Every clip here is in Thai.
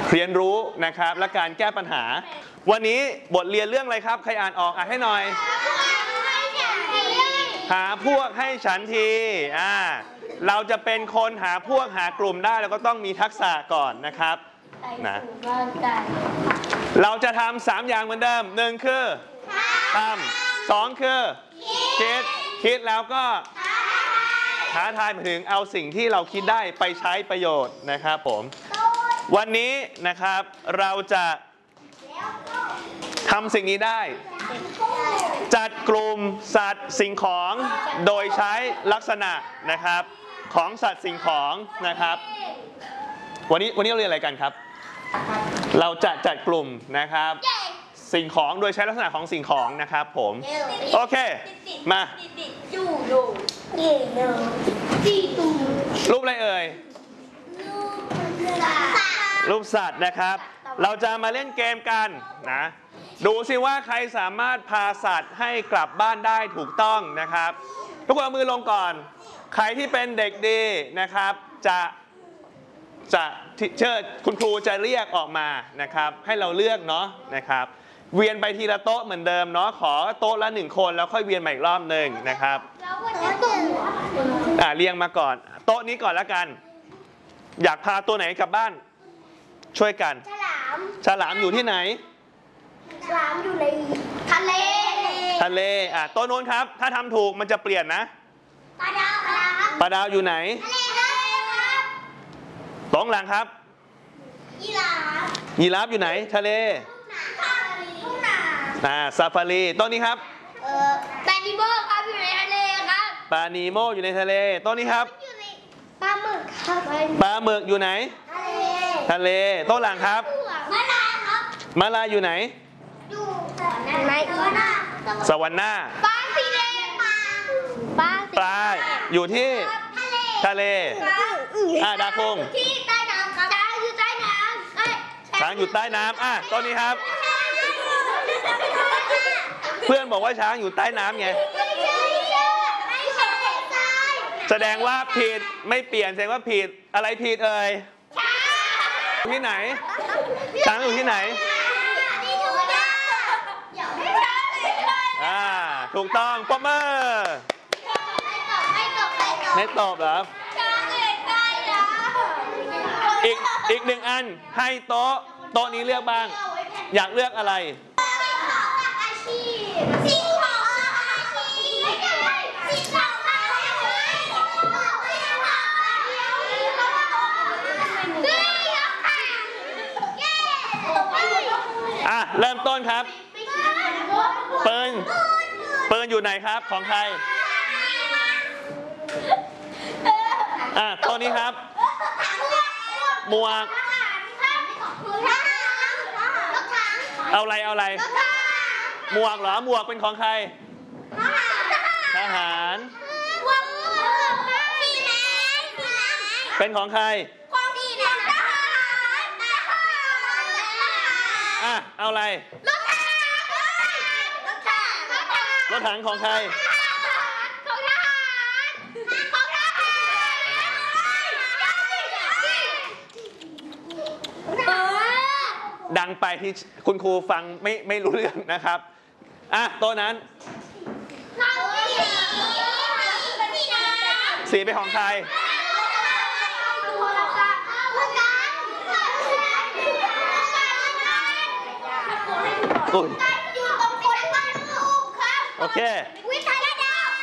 เรียนรู้นะครับและการแก้ปัญหาวันนี้บทเรียนเรื่องอะไรครับใครอ่านออกอ่านให้หน่อยหาพวกให้ฉันทีเราจะเป็นคนหาพวกหากลุ่มได้เราก็ต้องมีทักษะก่อนนะครับนะเราจะทำ3อย่างเหมือนเดิม1คือทำ2คือคิดแล้วก็ท้าทายถึงเอาสิ่งที่เราคิดได้ไปใช้ประโยชน์นะครับผมวันนี้นะครับเราจะทำสิ่งนี้ได้จัดกลุ่มสัตว์สิ่งของโดยใช้ลักษณะนะครับของสัตว์สิ่งของนะครับวันนี้เราเรียนอะไรกันครับเราจะจัดกลุ่มนะครับสิ่งของโดยใช้ลักษณะของสิ่งของนะครับผมโอเคมารูปอะไรเอ่ยรูปสัตว์นะครับเราจะมาเล่นเกมกันนะดูสิว่าใครสามารถพาสัตว์ให้กลับบ้านได้ถูกต้องนะครับทุกคนเอามือลงก่อนใครที่เป็นเด็กดีนะครับจะเชิญคุณครูจะเรียกออกมานะครับให้เราเลือกเนาะนะครับเวียนไปทีละโต๊ะเหมือนเดิมเนาะขอโต๊ะละ1คนแล้วค่อยเวียนมาอีกรอบหนึ่งนะครับเรียงมาก่อนโต๊ะนี้ก่อนแล้วกันอยากพาตัวไหนกลับบ้านช่วยกันฉลามอยู่ที่ไหนฉลามอยู่ในทะเลโต๊ะโน้นครับถ้าทำถูกมันจะเปลี่ยนนะปลาดาวอยู่ไหนตรงหลังครับยีราฟอยู่ไหนทะเลซาฟารีต้นนี้ครับปลานีโมครับอยู่ในทะเลครับปลานีโมอยู่ในทะเลต้นนี้ครับปลาหมึกครับปลาหมึกอยู่ไหนทะเลต้นหลังครับมะลาครับมะลาอยู่ไหนอยู่สวรรค์หน้าปลาสีแดงปลาอยู่ที่ทะเลดาคงที่ใต้น้ำครับช้างอยู่ใต้น้ำช้างอยู่ใต้น้ำต้นนี้ครับเพื่อนบอกว่าช้างอยู่ใต้น้ำไงแสดงว่าผิดไม่เปลี่ยนแสดงว่าผิดอะไรผิดเอ่ยที่ไหนช้างอยู่ที่ไหนถูกต้องปรบมือไม่ตอบเหรออีกหนึ่งอันให้โต๊ะนี้เลือกบ้างอยากเลือกอะไรเริ่มต้นครับปืนอยู่ไหนครับของใครตัวนี้ครับหมวกเอาอะไรหมวกเหรอหมวกเป็นของใครทหารเป็นของใครเอาอะไรรถถังของใครดังไปที่คุณครูฟังไม่รู้เรื่องนะครับตัวนั้นสีเป็นของใครโอเควิทยุ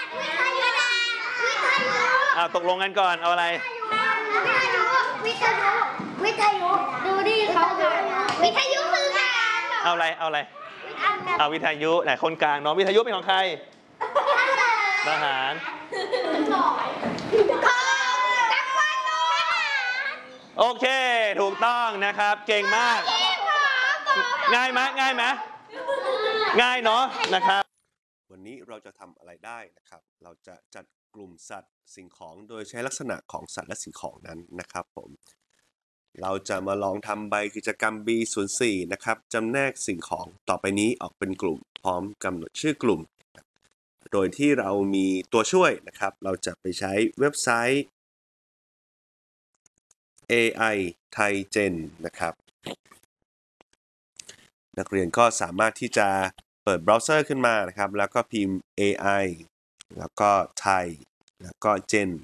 ตกลงกันก่อนเอาอะไรวิทยุดูดิเขาวิทยุคือการเอาอะไรวิทยุไหนคนกลางเนาะวิทยุเป็นของใครทหารโอเคถูกต้องนะครับเก่งมากง่ายไหมง่ายเนาะนะครับวันนี้เราจะทำอะไรได้นะครับเราจะจัดกลุ่มสัตว์สิ่งของโดยใช้ลักษณะของสัตว์และสิ่งของนั้นนะครับผมเราจะมาลองทำใบกิจกรรม B04 นะครับจำแนกสิ่งของต่อไปนี้ออกเป็นกลุ่มพร้อมกำหนดชื่อกลุ่มโดยที่เรามีตัวช่วยนะครับเราจะไปใช้เว็บไซต์ AI Thai Gen นะครับนักเรียนก็สามารถที่จะเปิดเบราว์เซอร์ขึ้นมานะครับแล้วก็พิมพ์ AI แล้วก็ Thai แล้วก็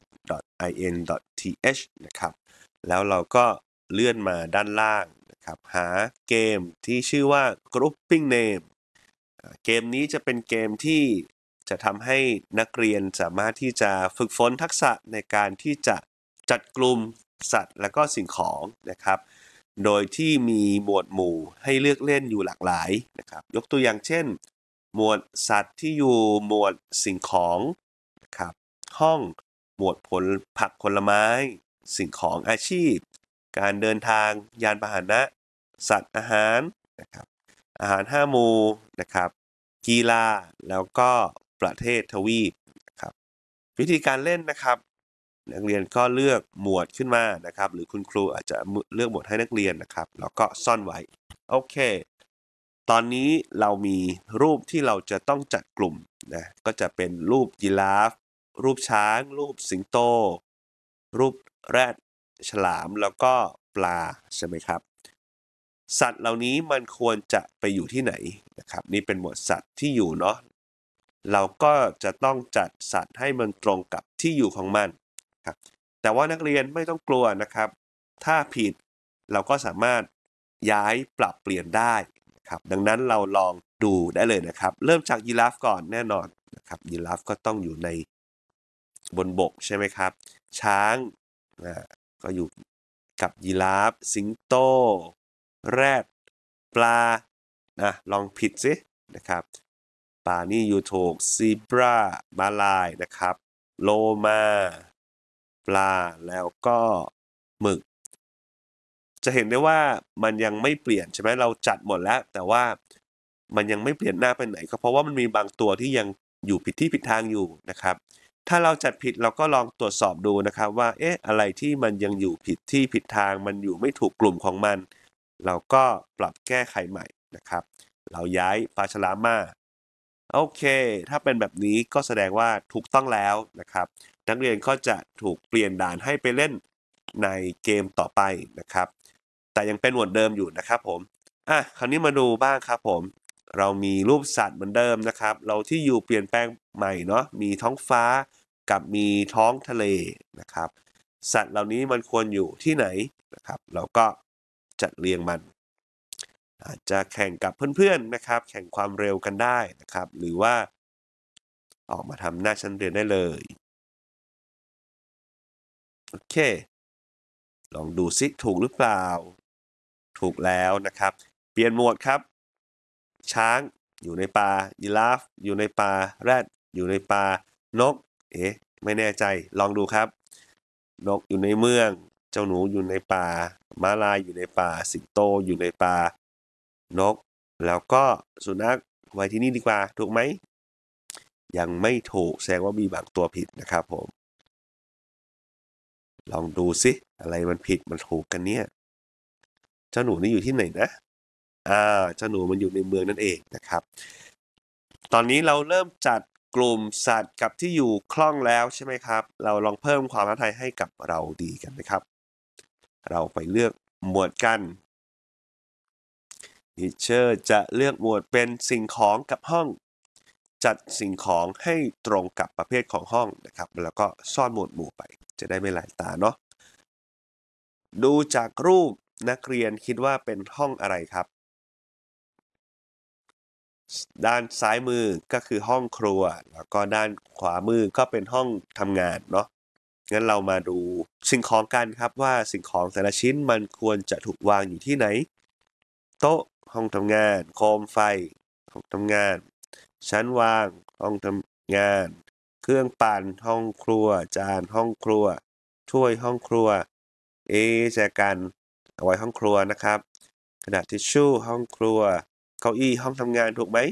gen.in.th นะครับแล้วเราก็เลื่อนมาด้านล่างนะครับหาเกมที่ชื่อว่า grouping name เกมนี้จะเป็นเกมที่จะทำให้นักเรียนสามารถที่จะฝึกฝนทักษะในการที่จะจัดกลุ่มสัตว์และก็สิ่งของนะครับโดยที่มีหมวดหมู่ให้เลือกเล่นอยู่หลากหลายนะครับยกตัวอย่างเช่นหมวดสัตว์ที่อยู่หมวดสิ่งของนะครับห้องหมวดผักผลไม้สิ่งของอาชีพการเดินทางยานพาหนะสัตว์อาหารนะครับอาหาร5 หมู่นะครับกีฬาแล้วก็ประเทศทวีปนะครับวิธีการเล่นนะครับนักเรียนก็เลือกหมวดขึ้นมานะครับหรือคุณครูอาจจะเลือกหมวดให้นักเรียนนะครับแล้วก็ซ่อนไว้โอเคตอนนี้เรามีรูปที่เราจะต้องจัดกลุ่มนะก็จะเป็นรูปยีราฟรูปช้างรูปสิงโตรูปแรดฉลามแล้วก็ปลาใช่ไหมครับสัตว์เหล่านี้มันควรจะไปอยู่ที่ไหนนะครับนี่เป็นหมวดสัตว์ที่อยู่เนาะเราก็จะต้องจัดสัตว์ให้มันตรงกับที่อยู่ของมันครับแต่ว่านักเรียนไม่ต้องกลัวนะครับถ้าผิดเราก็สามารถย้ายปรับเปลี่ยนได้นะครับดังนั้นเราลองดูได้เลยนะครับเริ่มจากยีราฟก่อนแน่นอนนะครับยีราฟก็ต้องอยู่ในบนบกใช่ไหมครับช้างก็อยู่กับยีราฟสิงโตแรดปลาลองผิดสินะครับปลานี่อยู่ถูกซีบราม้าลายนะครับโลมาปลาแล้วก็หมึกจะเห็นได้ว่ามันยังไม่เปลี่ยนใช่ไหมเราจัดหมดแล้วแต่ว่ามันยังไม่เปลี่ยนหน้าไปไหนก็เพราะว่ามันมีบางตัวที่ยังอยู่ผิดที่ผิดทางอยู่นะครับถ้าเราจัดผิดเราก็ลองตรวจสอบดูนะครับว่าอะไรที่มันยังอยู่ผิดที่ผิดทางมันอยู่ไม่ถูกกลุ่มของมันเราก็ปรับแก้ไขใหม่นะครับเราย้ายปลาฉลามมาโอเคถ้าเป็นแบบนี้ก็แสดงว่าถูกต้องแล้วนะครับนักเรียนก็จะถูกเปลี่ยนด่านให้ไปเล่นในเกมต่อไปนะครับแต่ยังเป็นหมวดเดิมอยู่นะครับผมคราวนี้มาดูบ้างครับผมเรามีรูปสัตว์เหมือนเดิมนะครับเราที่อยู่เปลี่ยนแปลงใหม่เนาะมีท้องฟ้ากับมีท้องทะเลนะครับสัตว์เหล่านี้มันควรอยู่ที่ไหนนะครับเราก็จัดเรียงมันอาจจะแข่งกับเพื่อนๆนะครับแข่งความเร็วกันได้นะครับหรือว่าออกมาทำหน้าชั้นเรียนได้เลยโอเคลองดูซิถูกหรือเปล่าถูกแล้วนะครับเปลี่ยนหมวดครับช้างอยู่ในป่ายีราฟอยู่ในป่าแรดอยู่ในป่านกไม่แน่ใจลองดูครับนกอยู่ในเมืองเจ้าหนูอยู่ในป่าม้าลายอยู่ในป่าสิงโตอยู่ในป่านกแล้วก็สุนัขไว้ที่นี่ดีกว่าถูกไหมยังไม่ถูกแสดงว่ามีบางตัวผิดนะครับผมลองดูสิอะไรมันผิดมันถูกกันเนี่ยเจ้าหนูนี่อยู่ที่ไหนนะเจ้าหนูมันอยู่ในเมืองนั่นเองนะครับตอนนี้เราเริ่มจัดกลุ่มสัตว์กับที่อยู่คล่องแล้วใช่ไหมครับเราลองเพิ่มความท้าทายให้กับเราดีกันนะครับเราไปเลือกหมวดกันทีเชอร์จะเลือกหมวดเป็นสิ่งของกับห้องจัดสิ่งของให้ตรงกับประเภทของห้องนะครับแล้วก็ซ่อนหมวดหมู่ไปจะได้ไม่หลายตาเนาะดูจากรูปนักเรียนคิดว่าเป็นห้องอะไรครับด้านซ้ายมือก็คือห้องครัวแล้วก็ด้านขวามือก็เป็นห้องทำงานเนาะงั้นเรามาดูสิ่งของกันครับว่าสิ่งของแต่ละชิ้นมันควรจะถูกวางอยู่ที่ไหนโต๊ะห้องทำงานโคมไฟห้องทำงานชั้นวางห้องทำงานเครื่องปั่นห้องครัวจานห้องครัวถ้วยห้องครัวแจกันเอาไว้ห้องครัวนะครับกระดาษทิชชู่ห้องครัวเก้าอี้ห้องทำงานถูกไหม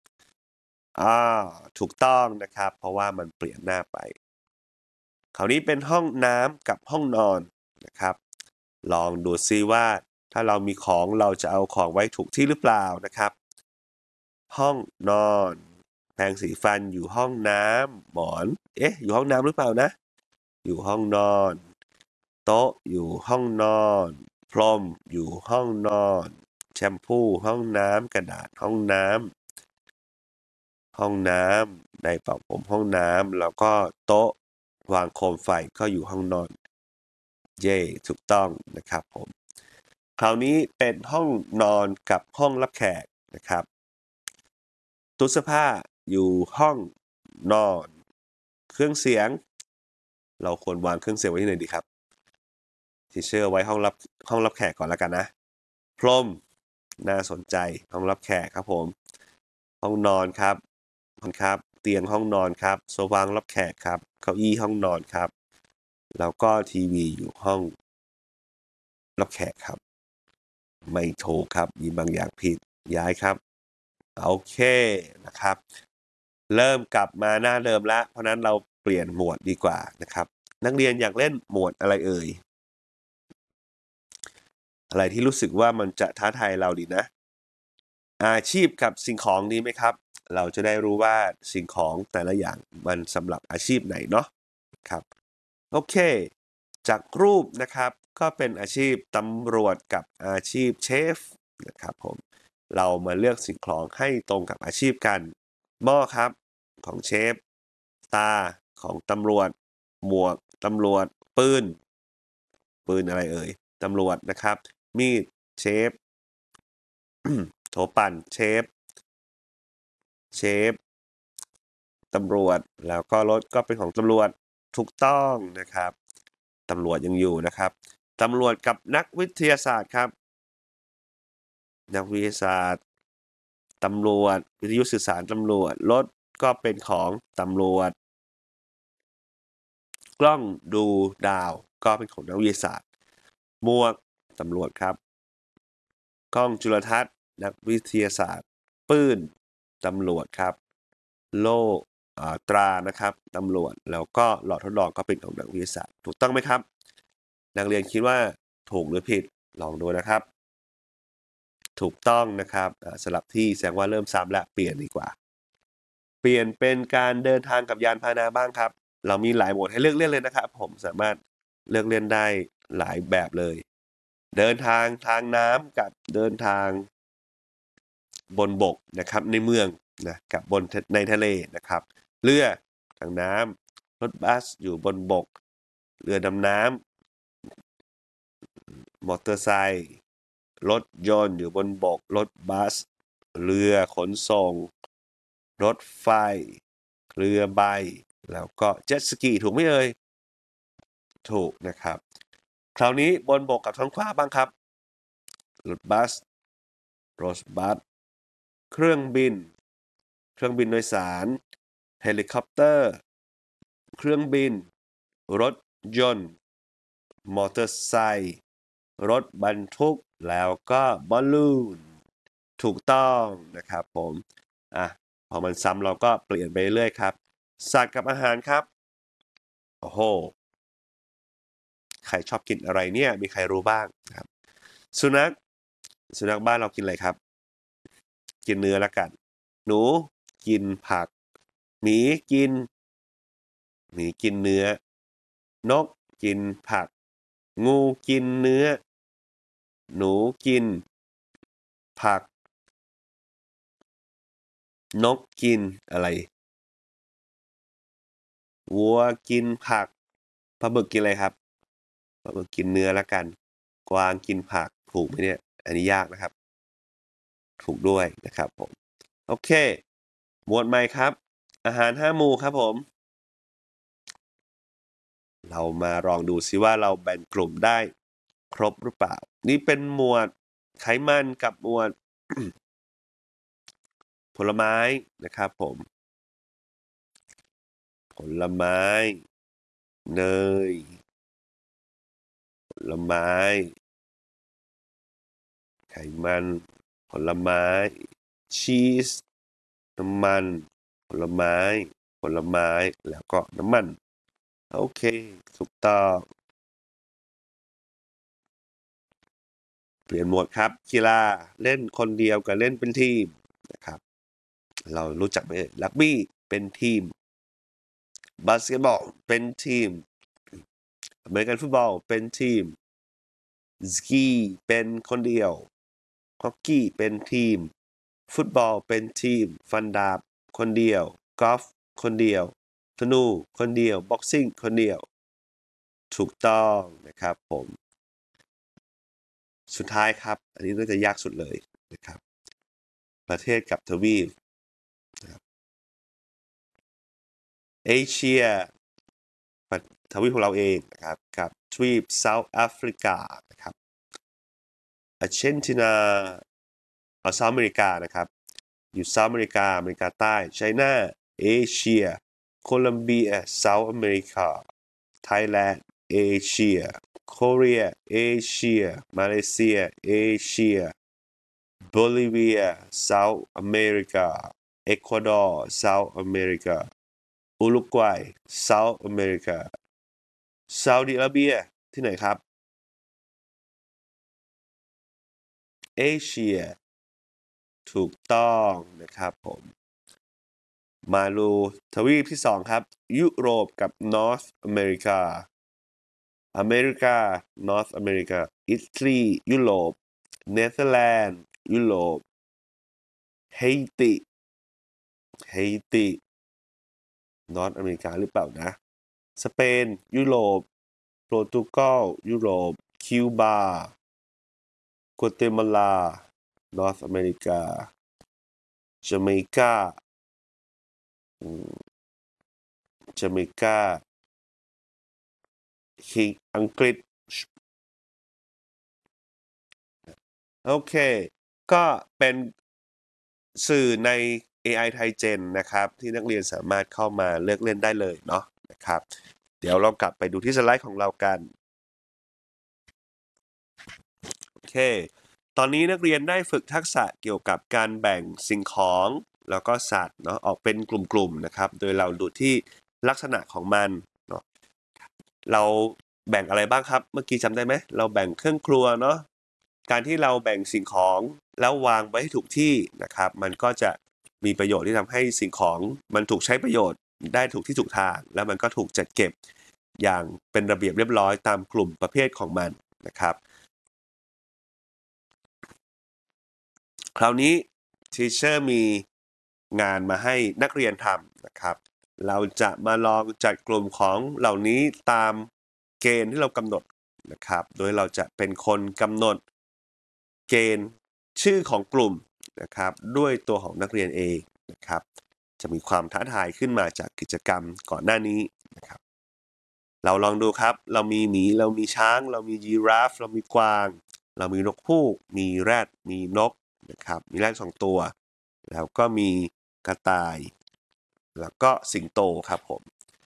ถูกต้องนะครับเพราะว่ามันเปลี่ยนหน้าไปคราวนี้เป็นห้องน้ำกับห้องนอนนะครับลองดูซิว่าถ้าเรามีของเราจะเอาของไว้ถูกที่หรือเปล่านะครับห้องนอนแปรงสีฟันอยู่ห้องน้ำหมอนอยู่ห้องน้ำหรือเปล่านะอยู่ห้องนอนโต๊ะอยู่ห้องนอนพรมอยู่ห้องนอนแชมพูห้องน้ำกระดาษห้องน้ำไดร์เป่าผมห้องน้ำแล้วก็โต๊ะวางโคมไฟก็อยู่ห้องนอนเย่ถูกต้องนะครับผมคราวนี้เป็นห้องนอนกับห้องรับแขกนะครับตู้เสื้อผ้าอยู่ห้องนอนเครื่องเสียงเราควรวางเครื่องเสียงไว้ที่ไหนดีครับทีเชอร์ไว้ห้องรับแขกก่อนแล้วกันนะพรมน่าสนใจห้องรับแขกครับผมห้องนอนครับเตียงห้องนอนครับโซฟารับแขกครับเก้าอี้ห้องนอนครับแล้วก็ทีวีอยู่ห้องรับแขกครับไม่ถูกครับมีบางอย่างผิดย้ายครับโอเคนะครับเริ่มกลับมาหน้าเดิมแล้วเพราะนั้นเราเปลี่ยนหมวดดีกว่านะครับนักเรียนอยากเล่นหมวดอะไรเอ่ยอะไรที่รู้สึกว่ามันจะท้าทายเราดีนะอาชีพกับสิ่งของดีไหมครับเราจะได้รู้ว่าสิ่งของแต่ละอย่างมันสำหรับอาชีพไหนเนาะครับโอเคจากรูปนะครับก็เป็นอาชีพตำรวจกับอาชีพเชฟนะครับผมเรามาเลือกสิ่งของให้ตรงกับอาชีพกันหม้อครับของเชฟตาของตำรวจหมวกตำรวจปืนอะไรเอ่ยตำรวจนะครับมีดเชฟ โถปั่นเชฟตำรวจแล้วก็รถก็เป็นของตำรวจถูกต้องนะครับตำรวจยังอยู่นะครับตำรวจกับนักวิทยาศาสตร์ครับนักวิทยาศาสตร์ตำรวจวิทยุสื่อสารตำรวจรถก็เป็นของตำรวจกล้องดูดาวก็เป็นของนักวิทยาศาสตร์หมวกตำรวจครับกล้องจุลทรรศน์นักวิทยาศาสตร์ปืนตำรวจครับโล่ตรานะครับตำรวจแล้วก็หลอดทดลองก็เป็นของนักวิทยาศาสตร์ถูกต้องไหมครับนักเรียนคิดว่าถูกหรือผิดลองดูนะครับถูกต้องนะครับสลับที่แสดงว่าเริ่มซ้ำและเปลี่ยนดีกว่าเปลี่ยนเป็นการเดินทางกับยานพาหนะบ้างครับเรามีหลายโหมดให้เลือกเล่นเลยนะครับผมสามารถเลือกเล่นได้หลายแบบเลยเดินทางทางน้ำกับเดินทางบนบกนะครับในเมืองนะกับบนในทะเลนะครับเรือทางน้ำรถบัสอยู่บนบกเรือดำน้ำมอเตอร์ไซค์รถยนต์อยู่บนบกรถบัสเรือขนส่งรถไฟเรือใบแล้วก็เจ็ตสกีถูกไหมเอ่ยถูกนะครับคราวนี้บนบกกับท้องฟ้าบ้างครับรถบัสเครื่องบินโดยสารเฮลิคอปเตอร์เครื่องบินรถยนต์มอเตอร์ไซค์รถบรรทุกแล้วก็บอลลูนถูกต้องนะครับผมพอมันซ้ำเราก็เปลี่ยนไปเรื่อยครับสัตว์กับอาหารครับโอ้โหใครชอบกินอะไรเนี่ยมีใครรู้บ้างครับสุนัขบ้านเรากินอะไรครับกินเนื้อละกันหนูกินผักหมีกินเนื้อนกกินผักงูกินเนื้อหนูกินผักนกกินอะไรวัวกินผักปลาหมึกกินอะไรครับปลาหมึกกินเนื้อละกันกวางกินผักถูกไหมเนี่ยอันนี้ยากนะครับถูกด้วยนะครับผมโอเคหมวดใหม่ครับอาหาร5หมู่ครับผมเรามาลองดูซิว่าเราแบ่งกลุ่มได้ครบหรือเปล่านี่เป็นหมวดไขมันกับหมวด ผลไม้นะครับผมผลไม้เนยผลไม้ไขมันผลไม้ชีสน้ำมันผลไม้แล้วก็น้ำมันโอเคถูกต้องเปลี่ยนโหมดครับกีฬาเล่นคนเดียวกับเล่นเป็นทีมนะครับเรารู้จักไหมรักบี้เป็นทีมบาสเกตบอลเป็นทีมอเมริกันฟุตบอลเป็นทีมสกีเป็นคนเดียวฮอกกี้เป็นทีมฟุตบอลเป็นทีมฟันดาบคนเดียวกอล์ฟคนเดียวธนูคนเดียวบ็อกซิ่งคนเดียวถูกต้องนะครับผมสุดท้ายครับอันนี้น่าจะยากสุดเลยนะครับประเทศกับทวีปนะครับเอเชียทวีปของเราเองนะครับกับทวีปเซาท์แอฟริกานะครับอาร์เจนตินาเซาท์อเมริกานะครับอยู่เซาท์อเมริกาอเมริกาใต้ไชน่าเอเชียโคลัมเบียเซาท์อเมริกาไทยแลนด์เอเชียเกาหลีเอเชียมาเลเซียเอเชียโบลิเวียเซาท์อเมริกาเอกวาดอร์เซาท์อเมริกาอุรุกวัยเซาท์อเมริกาซาอุดิอาระเบียที่ไหนครับเอเชียถูกต้องนะครับผมมาดูทวีปที่2ครับยุโรปกับนอร์ทอเมริกาอเมริกานอร์ทอเมริกาอิตาลียุโรปเนเธอร์แลนด์ยุโรปเฮตินอร์ทอเมริกาหรือเปล่านะสเปนยุโรปโปรตุเกสยุโรปคิวบากัวเตมาลานอร์ทอเมริกาจาเมกาอังกฤษโอเคก็เป็นสื่อใน AI ไทยเจนนะครับที่นักเรียนสามารถเข้ามาเลือกเล่นได้เลยเนาะนะครับเดี๋ยวเรากลับไปดูที่สไลด์ของเรากันโอเคตอนนี้นักเรียนได้ฝึกทักษะเกี่ยวกับการแบ่งสิ่งของแล้วก็สัตว์เนาะออกเป็นกลุ่มๆนะครับโดยเราดูที่ลักษณะของมันเนาะเราแบ่งอะไรบ้างครับเมื่อกี้จำได้ไหมเราแบ่งเครื่องครัวเนาะการที่เราแบ่งสิ่งของแล้ววางไว้ให้ถูกที่นะครับมันก็จะมีประโยชน์ที่ทำให้สิ่งของมันถูกใช้ประโยชน์ได้ถูกที่ถูกทางแล้วมันก็ถูกจัดเก็บอย่างเป็นระเบียบเรียบร้อยตามกลุ่มประเภทของมันนะครับคราวนี้ทีเชอร์มีงานมาให้นักเรียนทำนะครับเราจะมาลองจัดกลุ่มของเหล่านี้ตามเกณฑ์ที่เรากำหนดนะครับโดยเราจะเป็นคนกำหนดเกณฑ์ชื่อของกลุ่มนะครับด้วยตัวของนักเรียนเองนะครับจะมีความท้าทายขึ้นมาจากกิจกรรมก่อนหน้านี้นะครับเราลองดูครับเรามีหมีเรามีช้างเรามียีราฟเรามีกวางเรามีนกฮูกมีแรดมีนกนะครับมีแรด2 ตัวแล้วก็มีกระต่ายแล้วก็สิงโตครับผม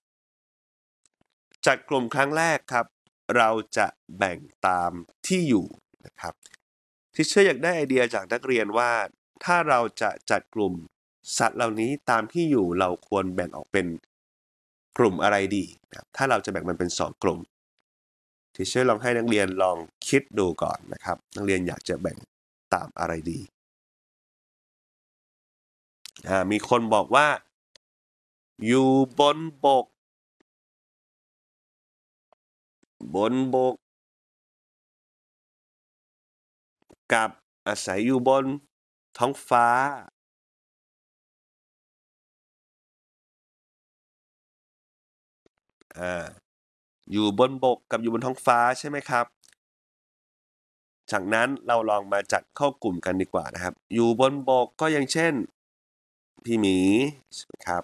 จัดกลุ่มครั้งแรกครับเราจะแบ่งตามที่อยู่นะครับทิเชอร์อยากได้ไอเดียจากนักเรียนว่าถ้าเราจะจัดกลุ่มสัตว์เหล่านี้ตามที่อยู่เราควรแบ่งออกเป็นกลุ่มอะไรดีนะถ้าเราจะแบ่งมันเป็น2 กลุ่มทิเชอร์ลองให้นักเรียนลองคิดดูก่อนนะครับนักเรียนอยากจะแบ่งตามอะไรดีมีคนบอกว่าอยู่บนบกกับอาศัยอยู่บนท้องฟ้าอยู่บนบกกับอยู่บนท้องฟ้าใช่ไหมครับจากนั้นเราลองมาจัดเข้ากลุ่มกันดีกว่านะครับอยู่บนบกก็อย่างเช่นพี่หมีใช่ไหมครับ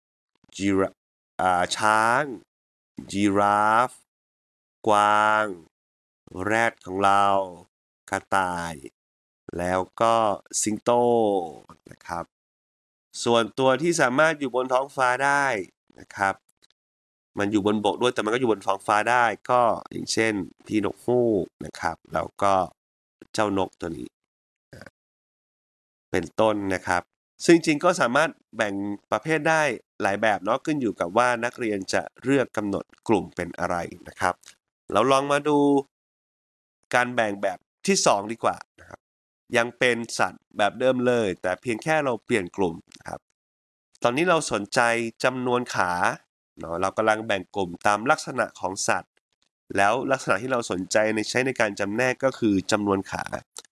ช้างจีราฟกวางแรดของเรากระต่ายแล้วก็สิงโตนะครับส่วนตัวที่สามารถอยู่บนท้องฟ้าได้นะครับมันอยู่บนบกด้วยแต่มันก็อยู่บนท้องฟ้าได้ก็อย่างเช่นพี่นกฮูกนะครับแล้วก็เจ้านกตัวนี้เป็นต้นนะครับซึ่งจริงๆก็สามารถแบ่งประเภทได้หลายแบบเนาะขึ้นอยู่กับว่านักเรียนจะเลือกกำหนดกลุ่มเป็นอะไรนะครับเราลองมาดูการแบ่งแบบที่2ดีกว่านะครับยังเป็นสัตว์แบบเดิมเลยแต่เพียงแค่เราเปลี่ยนกลุ่มนะครับตอนนี้เราสนใจจำนวนขาเนาะเรากำลังแบ่งกลุ่มตามลักษณะของสัตว์แล้วลักษณะที่เราสนใจใช้ในการจำแนกก็คือจำนวนขา